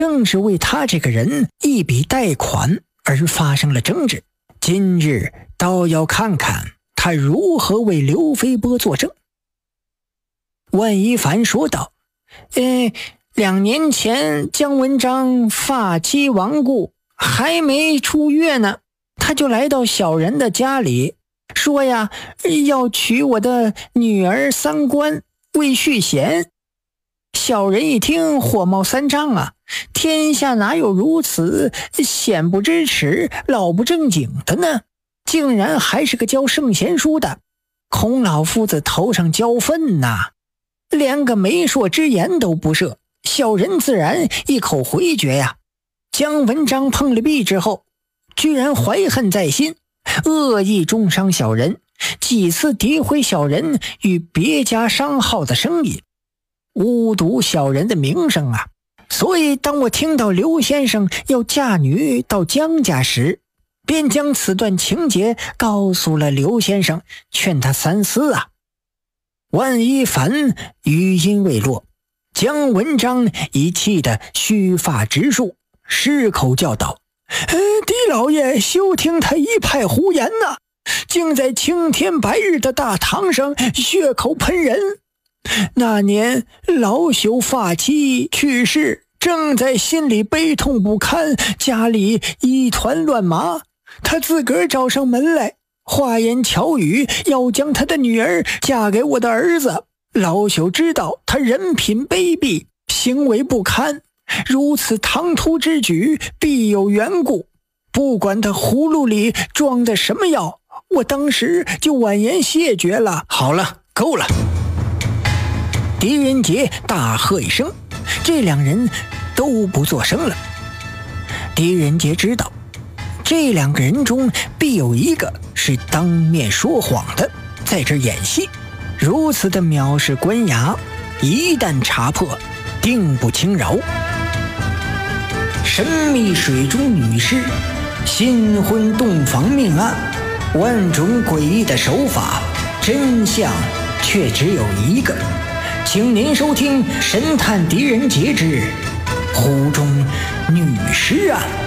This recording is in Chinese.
正是为他这个人一笔贷款而发生了争执。今日倒要看看他如何为刘飞波作证。万一凡说道，2年前姜文章发妻亡故，还没出月呢，他就来到小人的家里，说呀，要娶我的女儿3官为续弦。小人一听火冒三丈啊，天下哪有如此鲜不知耻老不正经的呢？竟然还是个教圣贤书的，孔老夫子头上浇粪呐，连个媒妁之言都不设。小人自然一口回绝呀。姜文章碰了壁之后，居然怀恨在心，恶意中伤小人，几次诋毁小人与别家商号的生意，污渎小人的名声啊。所以当我听到刘先生要嫁女到姜家时，便将此段情节告诉了刘先生，劝他三思啊。万一凡语音未落，姜文章已气得须发直竖，失口叫道，狄老爷休听他一派胡言呐，竟在青天白日的大堂上血口喷人。那年老朽发妻去世，正在心里悲痛不堪，家里一团乱麻，他自个儿找上门来，花言巧语要将他的女儿嫁给我的儿子。老朽知道他人品卑鄙，行为不堪，如此唐突之举必有缘故，不管他葫芦里装的什么药，我当时就婉言谢绝了。好了，够了！狄仁杰大喝一声，这2人都不作声了。狄仁杰知道这2个人中必有一个是当面说谎的，在这演戏。如此的藐视官衙，一旦查破，定不轻饶。神秘水中女尸，新婚洞房命案，万种诡异的手法，真相却只有一个。请您收听《神探狄仁杰之湖中女尸案》。